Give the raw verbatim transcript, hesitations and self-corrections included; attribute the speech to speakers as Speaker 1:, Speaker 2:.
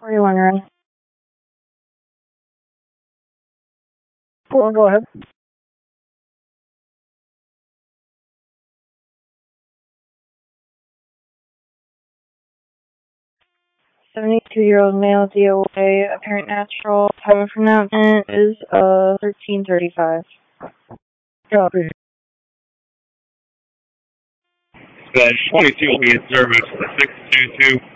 Speaker 1: forty-one, right?
Speaker 2: Go ahead.
Speaker 1: seventy-two-year-old male, D O A, apparent natural. Time of pronouncement is uh thirteen thirty-five.
Speaker 2: Copy.
Speaker 3: Dispatch twenty-two will be in service for six two two.